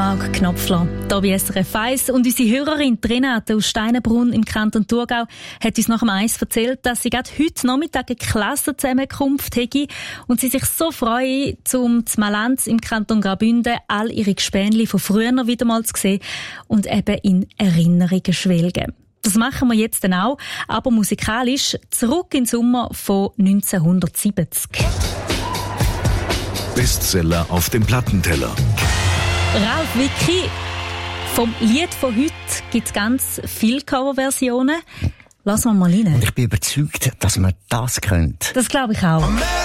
Marc Knopfler, hier bei SRF 1. Und unsere Hörerin Renate aus Steinenbrunn im Kanton Thurgau hat uns nach dem Eis erzählt, dass sie gerade heute Nachmittag eine Klassenzusammenkunft hätte und sie sich so freue, zum Malanz im Kanton Graubünden all ihre Gespänli von früher wieder mal zu sehen und eben in Erinnerungen schwelgen. Das machen wir jetzt dann auch, aber musikalisch zurück in den Sommer von 1970. Bestseller auf dem Plattenteller. Ralf Wicki, vom Lied von heute gibt es ganz viele Coverversionen. Lassen wir mal rein. Und ich bin überzeugt, dass man das könnte. Das glaube ich auch.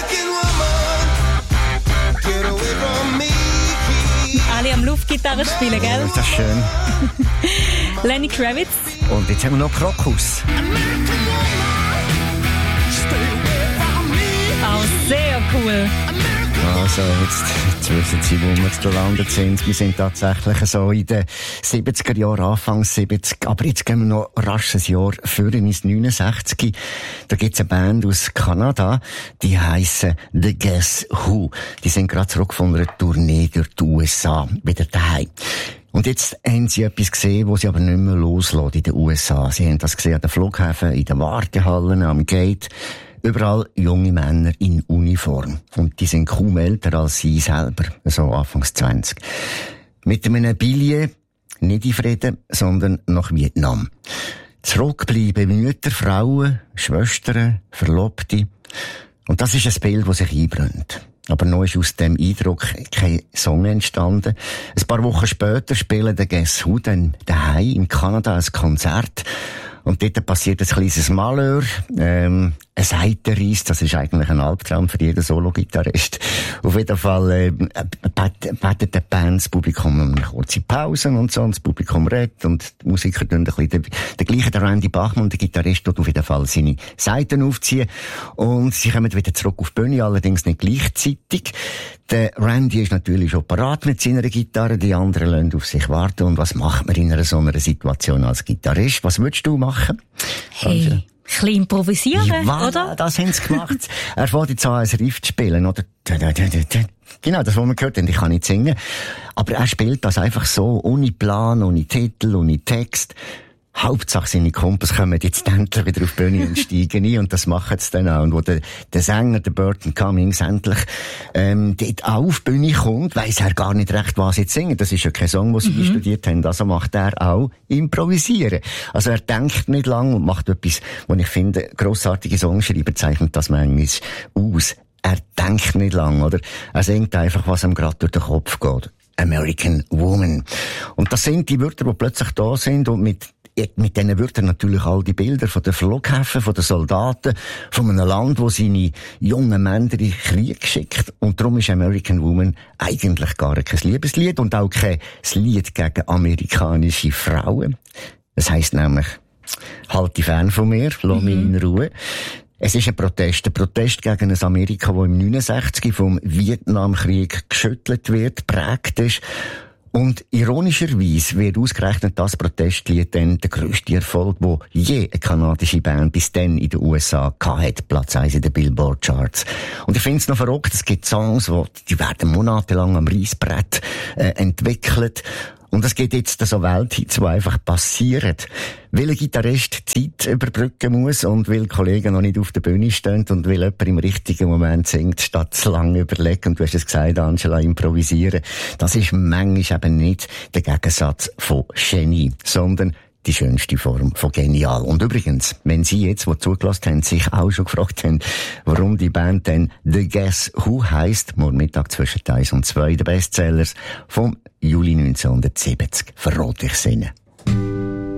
Alle am Luftgitarre spielen, gell? Ist das schön. Lenny Kravitz. Und jetzt haben wir noch Krokus. Auch sehr cool. Also, jetzt wissen Sie, wo wir gelandet sind. Wir sind tatsächlich so in den 70er Jahren, Anfang 70. Aber jetzt gehen wir noch rasch ein Jahr früher ins 69. Da gibt's eine Band aus Kanada, die heissen The Guess Who. Die sind gerade zurück von einer Tournee durch die USA, wieder daheim. Und jetzt haben sie etwas gesehen, wo sie aber nicht mehr loslassen in den USA. Sie haben das gesehen an den Flughäfen, in den Wartehallen, am Gate. Überall junge Männer in Uniform. Und die sind kaum älter als sie selber, so Anfangs 20. Mit einem Billet, nicht in Frieden, sondern nach Vietnam. Zurückbleiben Mütter, Frauen, Schwestern, Verlobte. Und das ist ein Bild, das sich einbrennt. Aber noch ist aus dem Eindruck kein Song entstanden. Ein paar Wochen später spielen der Guess Who dann daheim in Kanada ein Konzert. Und dort passiert ein kleines Malheur, ein Seitenriss, das ist eigentlich ein Albtraum für jeden Solo-Gitarrist. Auf jeden Fall betet der Band das Publikum eine kurze Pause und so, und das Publikum redet und die Musiker tun ein bisschen der gleiche, der Randy Bachmann, der Gitarrist, tut auf jeden Fall seine Saiten aufziehen und sie kommen wieder zurück auf die Bühne, allerdings nicht gleichzeitig. Der Randy ist natürlich schon parat mit seiner Gitarre, die anderen lassen auf sich warten. Und was macht man in so einer Situation als Gitarrist? Was würdest du machen? Hey, ein bisschen improvisieren, ja, oder? Das haben sie gemacht. Er fährt jetzt an, ein Riff zu spielen, oder? Genau, das, was wir gehört haben, ich kann nicht singen. Aber er spielt das einfach so, ohne Plan, ohne Titel, ohne Text. Hauptsache seine Kumpels kommen jetzt endlich wieder auf die Bühne und steigen ein, und das machen sie dann auch. Und wo der Sänger, der Burton Cummings, endlich dort auch auf die Bühne kommt, weiss er gar nicht recht, was jetzt singen. Das ist ja kein Song, den sie studiert haben. Also macht er auch Improvisieren. Also er denkt nicht lang und macht etwas, wo ich finde, grossartige Songschreiber zeichnet das manchmal aus. Er denkt nicht lang, oder? Er singt einfach, was ihm gerade durch den Kopf geht. American Woman. Und das sind die Wörter, die plötzlich da sind, und mit diesen Wörtern natürlich all die Bilder von den Flughäfen, von den Soldaten, von einem Land, wo seine jungen Männer in den Krieg schickt. Und darum ist American Woman eigentlich gar kein Liebeslied und auch kein Lied gegen amerikanische Frauen. Es heisst nämlich, halt dich fern von mir, lass mich in Ruhe. Es ist ein Protest gegen ein Amerika, das im 69 vom Vietnamkrieg geschüttelt wird, geprägt ist. Und ironischerweise wird ausgerechnet das Protestlied dann der grösste Erfolg, wo je eine kanadische Band bis dann in den USA hatte, Platz 1 in den Billboard-Charts. Und ich finde es noch verrückt, es gibt Songs, die werden monatelang am Reissbrett entwickelt. Und es gibt jetzt so Welthits, die einfach passieren. Weil ein Gitarrist Zeit überbrücken muss und weil Kollegen noch nicht auf der Bühne stehen und weil jemand im richtigen Moment singt, statt zu lange überlegen. Und du hast es gesagt, Angela, improvisieren. Das ist manchmal eben nicht der Gegensatz von Genie, sondern die schönste Form von genial. Und übrigens, wenn Sie jetzt, die zugelassen haben, sich auch schon gefragt haben, warum die Band denn The Guess Who heisst, morgen Mittag zwischen 1 und 2 der Bestsellers vom Juli 1970, verrate ich es Ihnen.